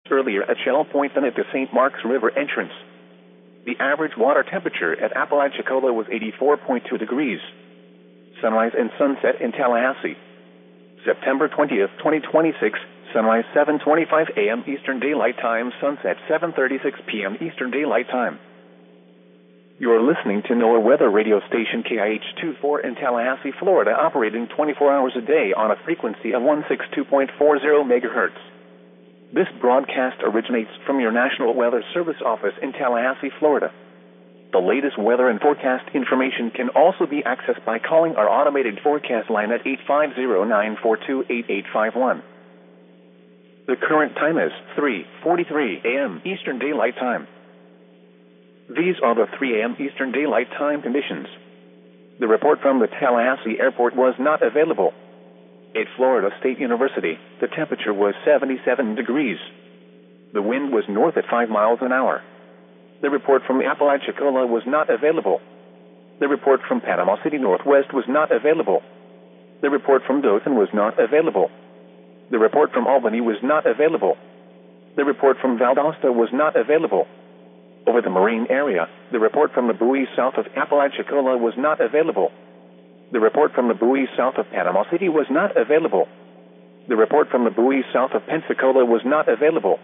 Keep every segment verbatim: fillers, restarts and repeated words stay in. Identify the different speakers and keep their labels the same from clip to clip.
Speaker 1: earlier at Shell Point than at the Saint Marks River entrance. The average water temperature at Apalachicola was eighty-four point two degrees. Sunrise and sunset in Tallahassee. September twentieth, twenty twenty-six, sunrise seven twenty-five a m Eastern Daylight Time, sunset seven thirty-six p m Eastern Daylight Time. You're listening to NOAA weather radio station K I H twenty-four in Tallahassee, Florida, operating twenty-four hours a day on a frequency of one sixty-two point four zero megahertz. This broadcast originates from your National Weather Service office in Tallahassee, Florida. The latest weather and forecast information can also be accessed by calling our automated forecast line at eight five zero, nine four two, eight eight five one. The current time is three forty-three a m Eastern Daylight Time. These are the three a m Eastern Daylight Time conditions. The report from the Tallahassee Airport was not available. At Florida State University, the temperature was seventy-seven degrees. The wind was north at five miles an hour. The report from Apalachicola was not available. The report from Panama City Northwest was not available. The report from Dothan was not available. The report from Albany was not available. The report from Valdosta was not available. Over the Marine area, the report from the buoys south of Apalachicola was not available. The report from the buoys south of Panama City was not available. The report from the buoys south of Pensacola was not available.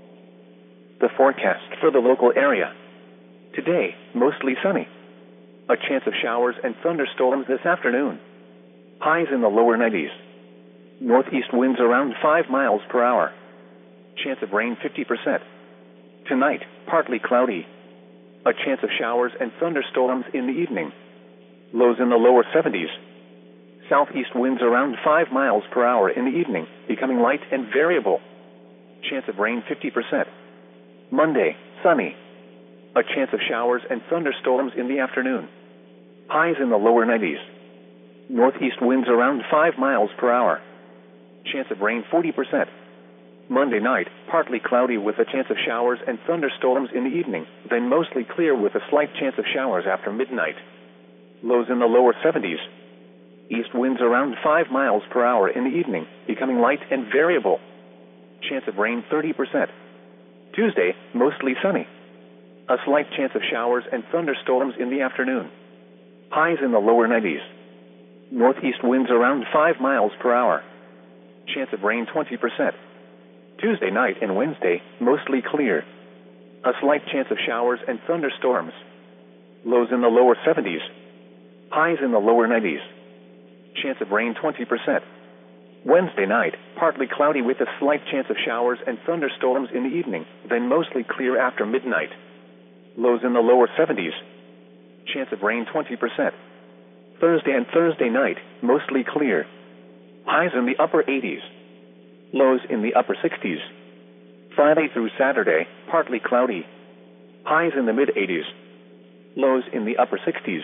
Speaker 1: The forecast for the local area. Today, mostly sunny. A chance of showers and thunderstorms this afternoon. Highs in the lower nineties. Northeast winds around five miles per hour. Chance of rain fifty percent. Tonight, partly cloudy. A chance of showers and thunderstorms in the evening. Lows in the lower seventies. Southeast winds around five miles per hour in the evening, becoming light and variable. Chance of rain fifty percent. Monday, sunny. A chance of showers and thunderstorms in the afternoon. Highs in the lower nineties. Northeast winds around five miles per hour. Chance of rain forty percent. Monday night, partly cloudy with a chance of showers and thunderstorms in the evening, then mostly clear with a slight chance of showers after midnight. Lows in the lower seventies. East winds around five miles per hour in the evening, becoming light and variable. Chance of rain thirty percent. Tuesday, mostly sunny. A slight chance of showers and thunderstorms in the afternoon. Highs in the lower nineties. Northeast winds around five miles per hour. Chance of rain twenty percent. Tuesday night and Wednesday, mostly clear. A slight chance of showers and thunderstorms. Lows in the lower seventies. Highs in the lower nineties. Chance of rain twenty percent. Wednesday night, partly cloudy with a slight chance of showers and thunderstorms in the evening, then mostly clear after midnight. Lows in the lower seventies. Chance of rain twenty percent. Thursday and Thursday night, mostly clear. Highs in the upper eighties. Lows in the upper sixties. Friday through Saturday, partly cloudy. Highs in the mid-eighties. Lows in the upper sixties.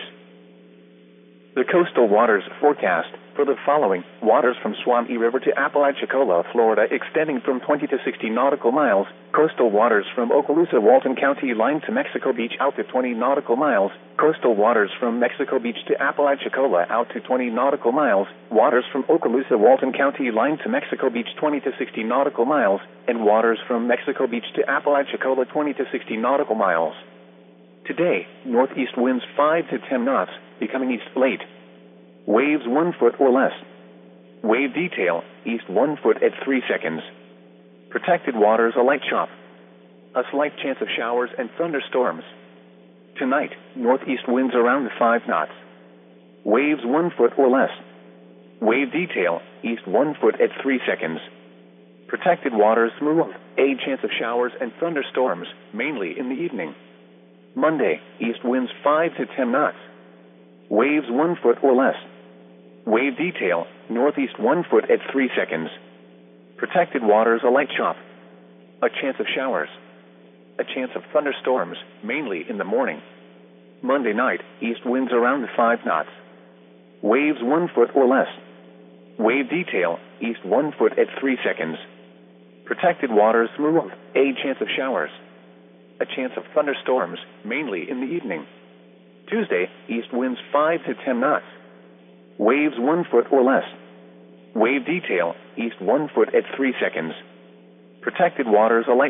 Speaker 1: The coastal waters forecast for the following: waters from Suwannee River to Apalachicola, Florida, extending from twenty to sixty nautical miles. Coastal waters from Okaloosa, Walton County line to Mexico Beach out to twenty nautical miles. Coastal waters from Mexico Beach to Apalachicola out to twenty nautical miles. Waters from Okaloosa, Walton County line to Mexico Beach twenty to sixty nautical miles. And waters from Mexico Beach to Apalachicola twenty to sixty nautical miles. Today, northeast winds five to ten knots, becoming east late. Waves one foot or less. Wave detail, east one foot at three seconds. Protected waters a light chop. A slight chance of showers and thunderstorms. Tonight, northeast winds around five knots. Waves one foot or less. Wave detail, east one foot at three seconds. Protected waters smooth. A chance of showers and thunderstorms, mainly in the evening. Monday, east winds five to ten knots. Waves one foot or less. Wave detail, northeast one foot at three seconds. Protected waters a light chop. A chance of showers. A chance of thunderstorms, mainly in the morning. Monday night, east winds around five knots. Waves one foot or less. Wave detail, east one foot at three seconds. Protected waters smooth. A chance of showers. A chance of thunderstorms, mainly in the evening. Tuesday, east winds five to ten knots. Waves one foot or less. Wave detail, east one foot at three seconds. Protected waters a light